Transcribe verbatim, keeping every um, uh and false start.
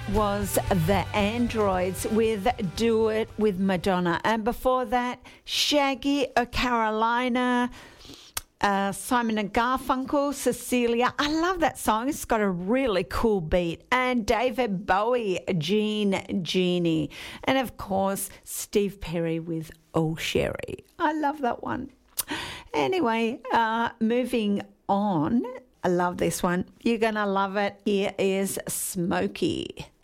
was The Androids with Do It with Madonna. And before that, Shaggy, O Carolina, uh, Simon and Garfunkel, Cecilia. I love that song. It's got a really cool beat. And David Bowie, Jean Genie. And of course, Steve Perry with Oh Sherry. I love that one. Anyway, uh, moving on. I love this one. You're going to love it. Here is Smokey.